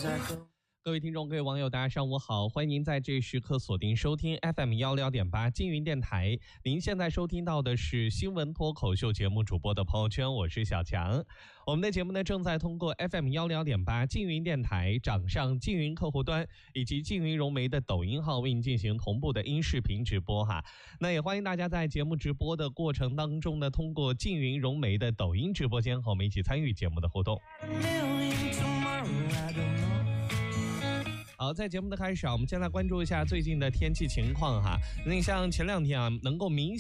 各位听众，各位网友，大家上午好，欢迎您在这时刻锁定收听 FM16.8静云电台。您现在收听到的是新闻脱口秀节目主播的朋友圈，我是小强。我们的节目呢，正在通过 FM16.8静云电台、掌上静云客户端以及静云融媒的抖音号为您进行同步的音视频直播哈。那也欢迎大家在节目直播的过程当中呢，通过静云融媒的抖音直播间和我们一起参与节目的互动。好，在节目的开始我们先来关注一下最近的天气情况哈。那像前两天能够明